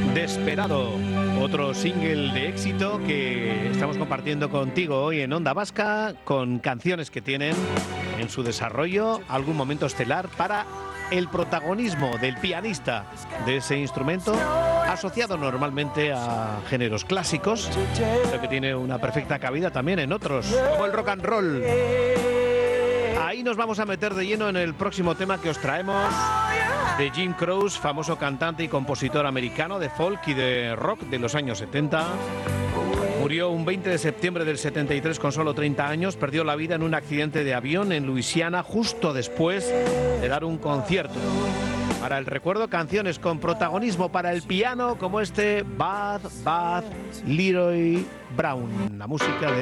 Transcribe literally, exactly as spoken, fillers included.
Desperado, otro single de éxito que estamos compartiendo contigo hoy en Onda Vasca, con canciones que tienen en su desarrollo algún momento estelar para el protagonismo del pianista de ese instrumento, asociado normalmente a géneros clásicos, pero que tiene una perfecta cabida también en otros, como el rock and roll. Ahí nos vamos a meter de lleno en el próximo tema que os traemos, de Jim Croce, famoso cantante y compositor americano de folk y de rock de los años setenta. Murió un veinte de septiembre del setenta y tres con solo treinta años. Perdió la vida en un accidente de avión en Luisiana justo después de dar un concierto. Para el recuerdo, canciones con protagonismo para el piano como este Bad Bad Leroy Brown, la música de